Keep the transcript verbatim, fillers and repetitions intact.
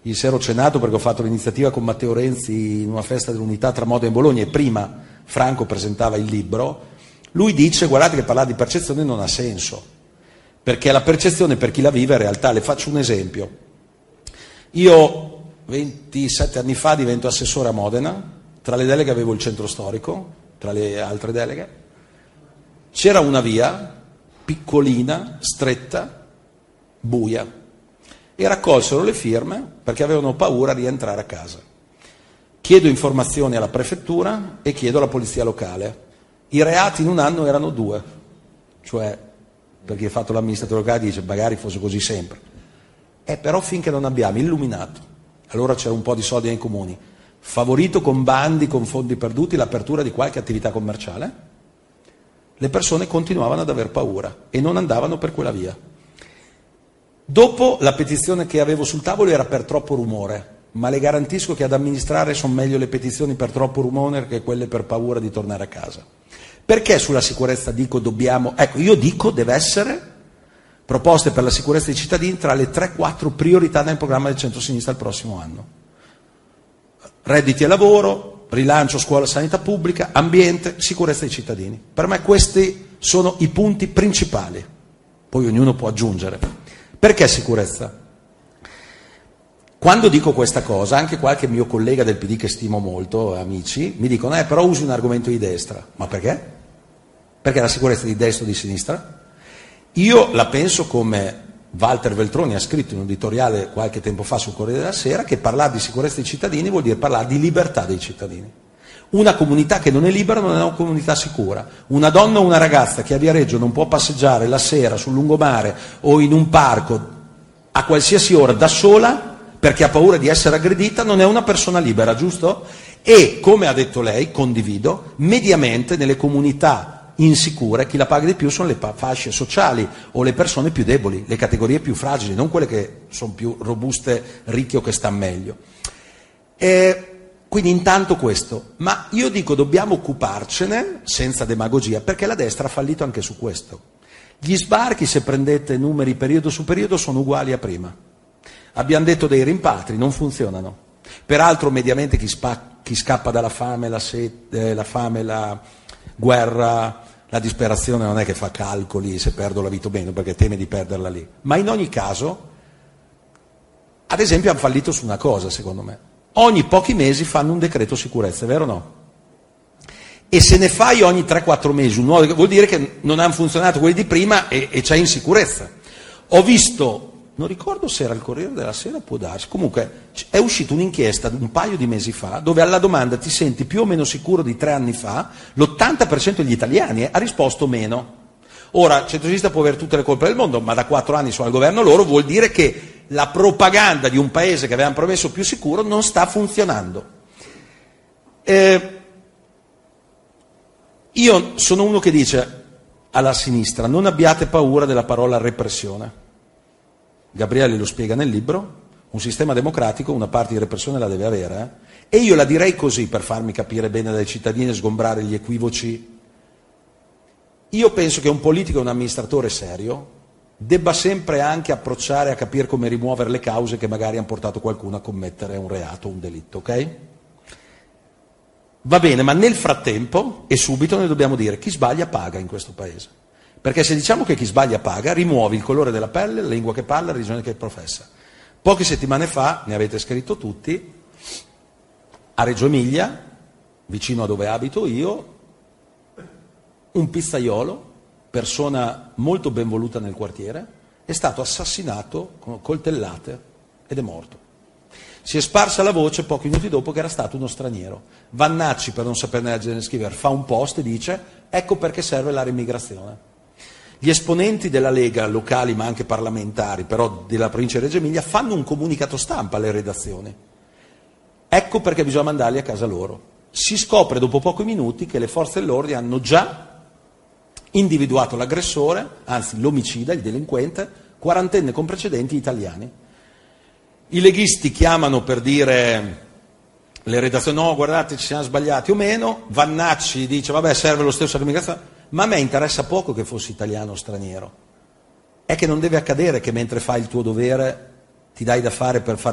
Ieri sera ho cenato perché ho fatto l'iniziativa con Matteo Renzi in una festa dell'unità tra Modena e Bologna e prima Franco presentava il libro. Lui dice, guardate che parlare di percezione non ha senso, perché la percezione per chi la vive è realtà. Le faccio un esempio. Io ventisette anni fa divento assessore a Modena, tra le deleghe avevo il centro storico, tra le altre deleghe. C'era una via piccolina, stretta, buia, e raccolsero le firme perché avevano paura di entrare a casa. Chiedo informazioni alla prefettura e chiedo alla polizia locale. I reati in un anno erano due, cioè per chi ha fatto l'amministratore locale dice magari fosse così sempre. Eh, però finché non abbiamo illuminato, allora c'era un po' di soldi nei comuni, favorito con bandi, con fondi perduti, l'apertura di qualche attività commerciale, le persone continuavano ad aver paura e non andavano per quella via. Dopo la petizione che avevo sul tavolo era per troppo rumore, ma le garantisco che ad amministrare sono meglio le petizioni per troppo rumore che quelle per paura di tornare a casa. Perché sulla sicurezza dico dobbiamo... Ecco, io dico deve essere proposte per la sicurezza dei cittadini tra le tre quattro priorità nel programma del centro-sinistra il prossimo anno. Redditi e lavoro, rilancio scuola, sanità pubblica, ambiente, sicurezza dei cittadini. Per me questi sono i punti principali, poi ognuno può aggiungere. Perché sicurezza? Quando dico questa cosa, anche qualche mio collega del P D che stimo molto, amici, mi dicono eh però usi un argomento di destra. Ma perché? Perché la sicurezza è di destra o di sinistra? Io la penso come Walter Veltroni ha scritto in un editoriale qualche tempo fa sul Corriere della Sera, che parlare di sicurezza dei cittadini vuol dire parlare di libertà dei cittadini. Una comunità che non è libera non è una comunità sicura. Una donna o una ragazza che a Viareggio non può passeggiare la sera sul lungomare o in un parco a qualsiasi ora da sola perché ha paura di essere aggredita non è una persona libera, giusto? E, come ha detto lei, condivido, mediamente nelle comunità insicure chi la paga di più sono le fasce sociali o le persone più deboli, le categorie più fragili, non quelle che sono più robuste, ricche o che stanno meglio. E quindi intanto questo, ma io dico dobbiamo occuparcene senza demagogia, perché la destra ha fallito anche su questo. Gli sbarchi, se prendete numeri periodo su periodo, sono uguali a prima. Abbiamo detto dei rimpatri, non funzionano. Peraltro mediamente chi, spa, chi scappa dalla fame, la, sete, la fame, la guerra, la disperazione non è che fa calcoli se perdo la vita o meno, perché teme di perderla lì. Ma in ogni caso, ad esempio, hanno fallito su una cosa, secondo me. Ogni pochi mesi fanno un decreto sicurezza, è vero o no? E se ne fai ogni tre quattro mesi un nuovo, vuol dire che non hanno funzionato quelli di prima e, e c'è insicurezza. Ho visto, non ricordo se era il Corriere della Sera, può darsi, comunque è uscita un'inchiesta un paio di mesi fa dove alla domanda ti senti più o meno sicuro di tre anni fa, l'ottanta per cento degli italiani ha risposto meno. Ora, il centro-sinistra può avere tutte le colpe del mondo, ma da quattro anni sono al governo loro, vuol dire che la propaganda di un paese che avevano promesso più sicuro non sta funzionando. Eh, io sono uno che dice alla sinistra non abbiate paura della parola repressione. Gabriele lo spiega nel libro, un sistema democratico una parte di repressione la deve avere, eh? E io la direi così per farmi capire bene dai cittadini e sgombrare gli equivoci. Io penso che un politico e un amministratore serio debba sempre anche approcciare a capire come rimuovere le cause che magari hanno portato qualcuno a commettere un reato, un delitto, ok? Va bene, ma nel frattempo e subito noi dobbiamo dire chi sbaglia paga in questo paese. Perché se diciamo che chi sbaglia paga, rimuovi il colore della pelle, la lingua che parla, la religione che professa. Poche settimane fa, ne avete scritto tutti, a Reggio Emilia, vicino a dove abito io, un pizzaiolo, persona molto ben voluta nel quartiere, è stato assassinato con coltellate ed è morto. Si è sparsa la voce pochi minuti dopo che era stato uno straniero. Vannacci, per non saperne leggere né scrivere, fa un post e dice ecco perché serve la riemigrazione. Gli esponenti della Lega, locali ma anche parlamentari, però della provincia di Reggio Emilia, fanno un comunicato stampa alle redazioni. Ecco perché bisogna mandarli a casa loro. Si scopre dopo pochi minuti che le forze dell'ordine hanno già individuato l'aggressore, anzi l'omicida, il delinquente, quarantenne con precedenti italiani. I leghisti chiamano per dire le redazioni no, guardate ci siamo sbagliati o meno, Vannacci dice vabbè serve lo stesso l'immigrazione, ma a me interessa poco che fossi italiano o straniero, è che non deve accadere che mentre fai il tuo dovere ti dai da fare per fare